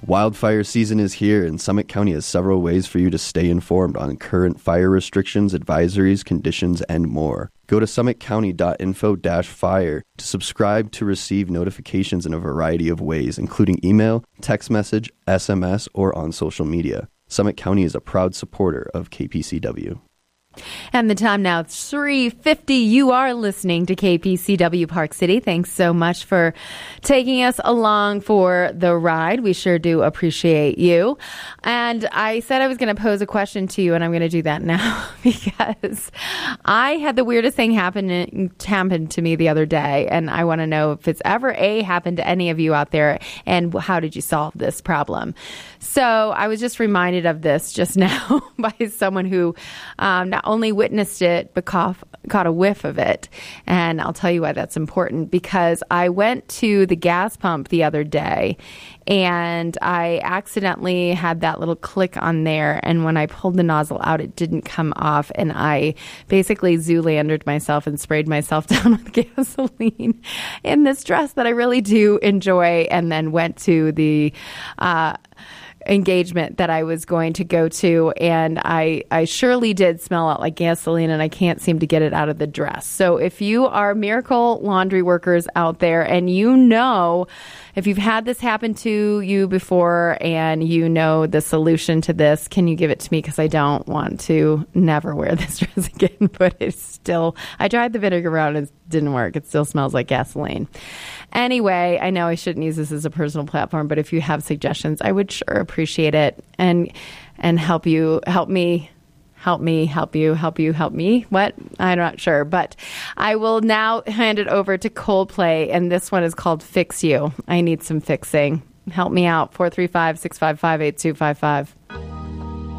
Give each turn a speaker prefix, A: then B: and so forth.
A: Wildfire season is here, and Summit County has several ways for you to stay informed on current fire restrictions, advisories, conditions, and more. Go to summitcounty.info-fire to subscribe to receive notifications in a variety of ways, including email, text message, SMS, or on social media. Summit County is a proud supporter of KPCW.
B: And the time now, 3:50. You are listening to KPCW Park City. Thanks so much for taking us along for the ride. We sure do appreciate you. And I said I was going to pose a question to you, and I'm going to do that now because I had the weirdest thing happen to me the other day, and I want to know if it's ever happened to any of you out there, and how did you solve this problem? So I was just reminded of this just now by someone who not only witnessed it, but caught a whiff of it. And I'll tell you why that's important, because I went to the gas pump the other day and I accidentally had that little click on there. And when I pulled the nozzle out, it didn't come off. And I basically Zoolandered myself and sprayed myself down with gasoline in this dress that I really do enjoy, and then went to the engagement that I was going to go to, and I surely did smell out like gasoline, and I can't seem to get it out of the dress. So if you are miracle laundry workers out there, and you know, if you've had this happen to you before and you know the solution to this, can you give it to me? Because I don't want to never wear this dress again, but it's still, I tried the vinegar around and it didn't work. It still smells like gasoline. Anyway, I know I shouldn't use this as a personal platform, but if you have suggestions, I would sure appreciate it, and help you. What? I'm not sure, but I will now hand it over to Coldplay, and this one is called Fix You. I need some fixing. Help me out. 435-655-8255.